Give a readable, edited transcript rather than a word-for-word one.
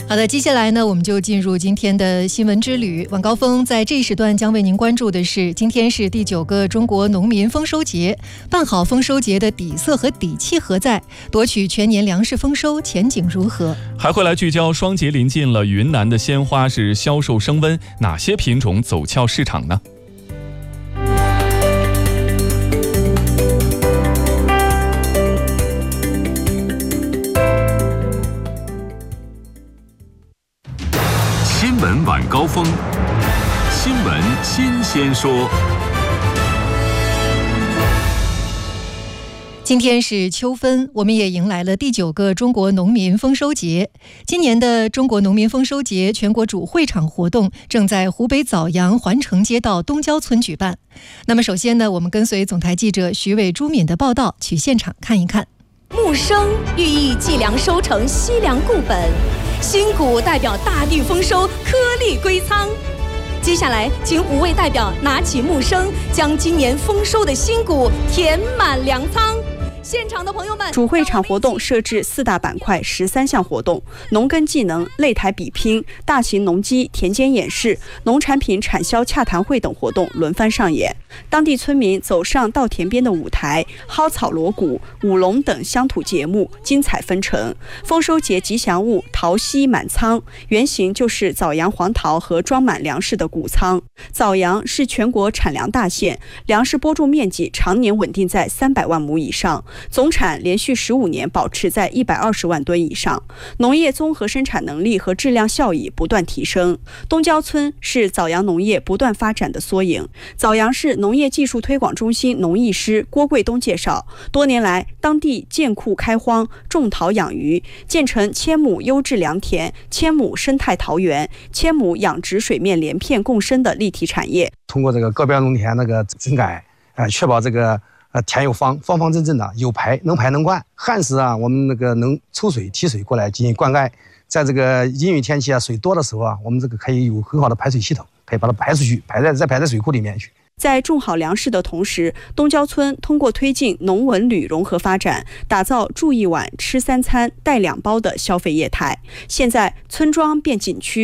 好的，接下来呢，我们就进入今天的新闻之旅。晚高峰在这一时段将为您关注的是，今天是第9个中国农民丰收节，办好丰收节的底色和底气何在？夺取全年粮食丰收前景如何？ 还会来聚焦双节临近了，云南的鲜花是销售升温，哪些品种走俏市场呢？ 新闻晚高峰，新闻新鲜说。 今天是秋分，我们也迎来了第9个中国农民丰收节。今年的中国农民丰收节全国主会场活动正在湖北枣阳环城街道东郊村举办。那么首先呢，我们跟随总台记者徐伟、朱敏的报道，去现场看一看。 木生寓意计量收成，惜粮固本；新谷代表大地丰收，颗粒归仓。接下来，请5位代表拿起木生，将今年丰收的新谷填满粮仓。现场的朋友们， 主会场活动设置4大板块，13项活动：农耕技能、擂台比拼、大型农机田间演示、农产品产销洽谈会等活动轮番上演。当地村民走上稻田边的舞台，蒿草锣鼓、舞龙等乡土节目精彩纷呈。丰收节吉祥物桃溪满仓，原型就是枣阳黄桃和装满粮食的谷仓。枣阳是全国产粮大县，粮食播种面积常年稳定在300万亩以上，总产连续15年保持在120万吨以上，农业综合生产能力和质量效益不断提升。东郊村是枣阳农业不断发展的缩影。枣阳市农业技术推广中心农艺师郭贵东介绍，多年来当地建库开荒，种桃养鱼，建成1000亩优质良田、1000亩生态桃园、1000亩养殖水面连片共生的立体产业。 通过这个高标农田整改，确保这个田有方方正正的，有排能排能灌。旱时啊，我们能抽水提水过来进行灌溉。在这个阴雨天气啊，水多的时候啊，我们可以有很好的排水系统，可以把它排出去，排在水库里面去。 在种好粮食的同时，东郊村通过推进农文旅融合发展，打造住1晚吃3餐带2包的消费业态。现在村庄变景区，